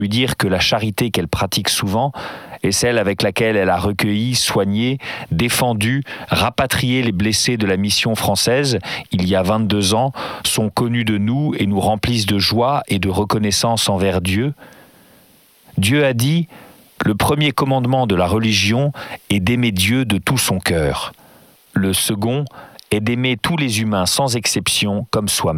lui dire que la charité qu'elle pratique souvent est celle avec laquelle elle a recueilli, soigné, défendu, rapatrié les blessés de la mission française il y a 22 ans, sont connus de nous et nous remplissent de joie et de reconnaissance envers Dieu. Dieu a dit « Le premier commandement de la religion est d'aimer Dieu de tout son cœur. Le second est d'aimer tous les humains sans exception comme soi-même. »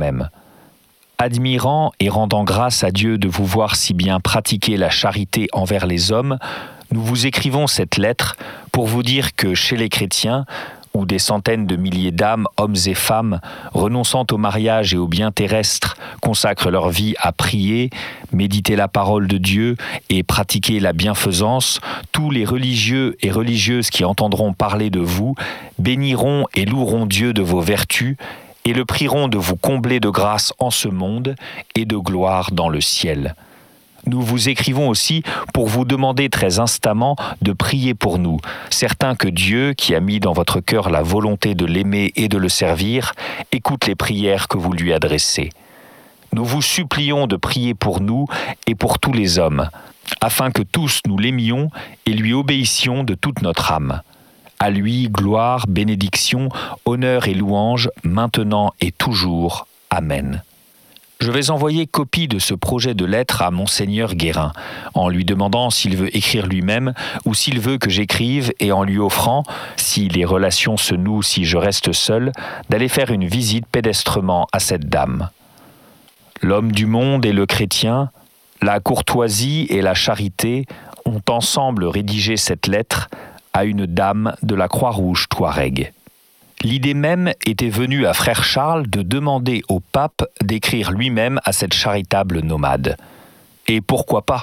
Admirant et rendant grâce à Dieu de vous voir si bien pratiquer la charité envers les hommes, nous vous écrivons cette lettre pour vous dire que chez les chrétiens, où des centaines de milliers d'âmes, hommes et femmes, renonçant au mariage et aux biens terrestres, consacrent leur vie à prier, méditer la parole de Dieu et pratiquer la bienfaisance, tous les religieux et religieuses qui entendront parler de vous béniront et loueront Dieu de vos vertus et le prieront de vous combler de grâce en ce monde et de gloire dans le ciel. Nous vous écrivons aussi pour vous demander très instamment de prier pour nous, certains que Dieu, qui a mis dans votre cœur la volonté de l'aimer et de le servir, écoute les prières que vous lui adressez. Nous vous supplions de prier pour nous et pour tous les hommes, afin que tous nous l'aimions et lui obéissions de toute notre âme. À lui, gloire, bénédiction, honneur et louange, maintenant et toujours. Amen. Je vais envoyer copie de ce projet de lettre à Monseigneur Guérin, en lui demandant s'il veut écrire lui-même ou s'il veut que j'écrive et en lui offrant, si les relations se nouent si je reste seul, d'aller faire une visite pédestrement à cette dame. L'homme du monde et le chrétien, la courtoisie et la charité ont ensemble rédigé cette lettre à une dame de la Croix-Rouge Touareg. L'idée même était venue à frère Charles de demander au pape d'écrire lui-même à cette charitable nomade. Et pourquoi pas ?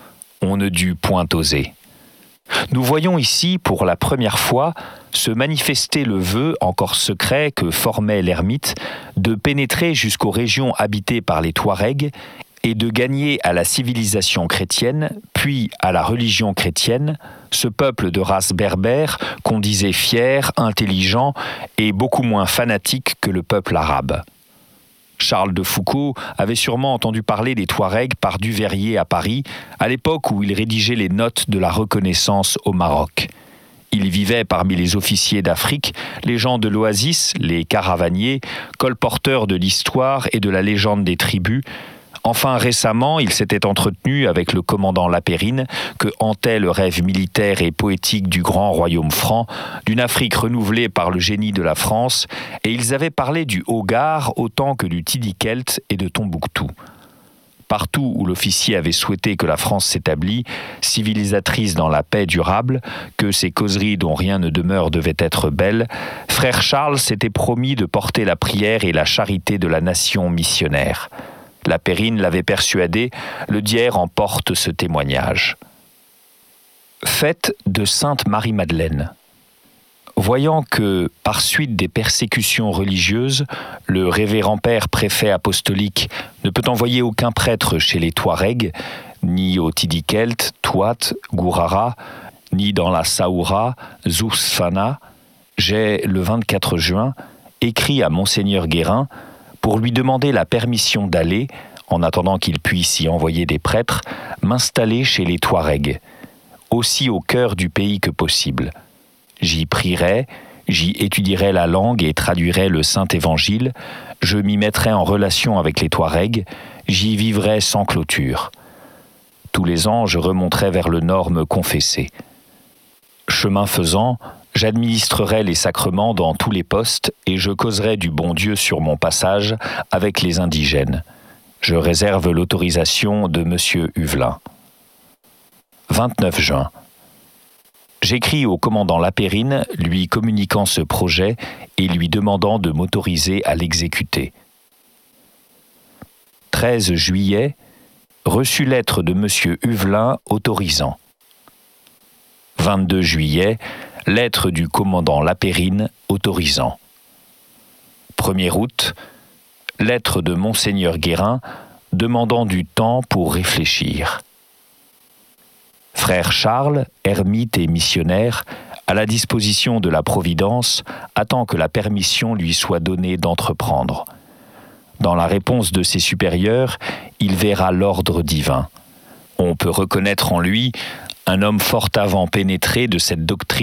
On ne dut point oser. Nous voyons ici, pour la première fois, se manifester le vœu, encore secret, que formait l'ermite, de pénétrer jusqu'aux régions habitées par les Touaregs et de gagner à la civilisation chrétienne, puis à la religion chrétienne, ce peuple de race berbère qu'on disait fier, intelligent et beaucoup moins fanatique que le peuple arabe. Charles de Foucauld avait sûrement entendu parler des Touaregs par Duveyrier à Paris, à l'époque où il rédigeait les notes de la reconnaissance au Maroc. Il vivait parmi les officiers d'Afrique, les gens de l'Oasis, les caravaniers, colporteurs de l'histoire et de la légende des tribus. Enfin, récemment, il s'était entretenu avec le commandant Lapérine, que hantait le rêve militaire et poétique du grand royaume franc, d'une Afrique renouvelée par le génie de la France, et ils avaient parlé du Haut-Gard autant que du Tidikelt et de Tombouctou. Partout où l'officier avait souhaité que la France s'établisse, civilisatrice dans la paix durable, que ces causeries dont rien ne demeure devaient être belles, frère Charles s'était promis de porter la prière et la charité de la nation missionnaire. Lapérine l'avait persuadé, le Dier en porte ce témoignage. Fête de Sainte Marie-Madeleine. Voyant que, par suite des persécutions religieuses, le révérend père préfet apostolique ne peut envoyer aucun prêtre chez les Touaregs, ni au Tidikelt, Touat, Gourara, ni dans la Saoura, Zousfana, j'ai, le 24 juin, écrit à Monseigneur Guérin pour lui demander la permission d'aller, en attendant qu'il puisse y envoyer des prêtres, m'installer chez les Touaregs, aussi au cœur du pays que possible. J'y prierai, j'y étudierai la langue et traduirai le Saint-Évangile, je m'y mettrai en relation avec les Touaregs, j'y vivrai sans clôture. Tous les ans, je remonterai vers le nord me confesser. Chemin faisant, j'administrerai les sacrements dans tous les postes et je causerai du bon Dieu sur mon passage avec les indigènes. Je réserve l'autorisation de M. Huvelin. 29 juin. J'écris au commandant Lapérine, lui communiquant ce projet et lui demandant de m'autoriser à l'exécuter. 13 juillet. Reçu lettre de M. Huvelin autorisant. 22 juillet. Lettre du commandant Lapérine autorisant. 1er août, lettre de Monseigneur Guérin demandant du temps pour réfléchir. Frère Charles, ermite et missionnaire, à la disposition de la Providence, attend que la permission lui soit donnée d'entreprendre. Dans la réponse de ses supérieurs, il verra l'ordre divin. on peut reconnaître en lui un homme fort avant pénétré de cette doctrine